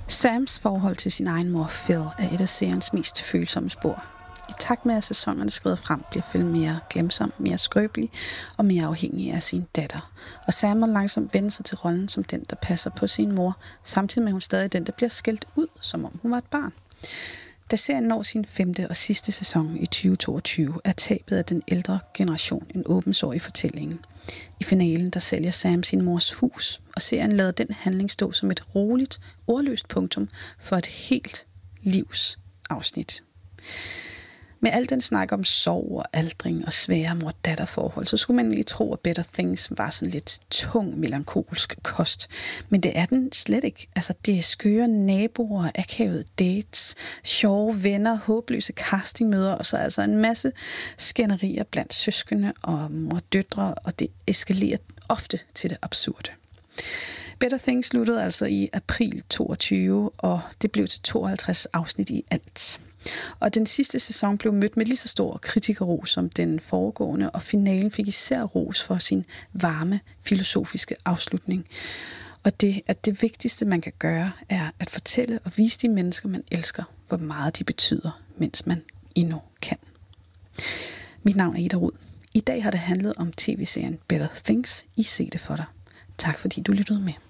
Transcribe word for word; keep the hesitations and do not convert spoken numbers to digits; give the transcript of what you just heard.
Sams forhold til sin egen mor, Phil, er et af seriens mest følsomme spor. I takt med, at sæsonerne skrider frem, bliver Phil mere glemsom, mere skrøbelig og mere afhængig af sin datter. Og Sam må langsomt vende sig til rollen som den, der passer på sin mor, samtidig med, at hun stadig er den, der bliver skældt ud, som om hun var et barn. Da serien når sin femte og sidste sæson i tyve toogtyve, er tabet af den ældre generation en åben sår i fortællingen. I finalen, der sælger Sam sin mors hus, og serien lader den handling stå som et roligt, ordløst punktum for et helt livs afsnit. Med al den snak om sorg og aldring og svære mor-datter-forhold, så skulle man lige tro, at Better Things var sådan lidt tung, melankolsk kost. Men det er den slet ikke. Altså, det er skøre naboer, akavede dates, sjove venner, håbløse castingmøder, og så altså en masse skænderier blandt søskende og mor-døtre, og det eskalerer ofte til det absurde. Better Things sluttede altså i april toogtyve, og det blev til tooghalvtreds afsnit i alt. Og den sidste sæson blev mødt med lige så stor kritikerros som den foregående, og finalen fik især ros for sin varme, filosofiske afslutning. Og det, at det vigtigste, man kan gøre, er at fortælle og vise de mennesker, man elsker, hvor meget de betyder, mens man endnu kan. Mit navn er Ida Rud. I dag har det handlet om tv-serien Better Things. I se det for dig. Tak fordi du lyttede med.